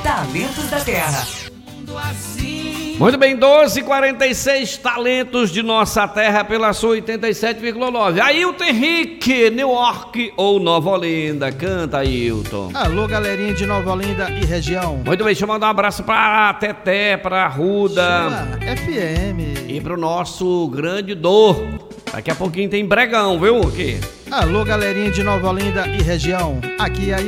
Talentos da Terra. Muito bem, 12h46, talentos de nossa terra pela sua 87,9. Ailton Henrique, New York ou Nova Olinda? Canta, Ailton. Alô, galerinha de Nova Olinda e região. Muito bem, deixa eu mandar um abraço pra Teté, pra Ruda. FM. E pro nosso grande Dor. Daqui a pouquinho tem Bregão, viu? Aqui. Alô, galerinha de Nova Olinda e região. Aqui é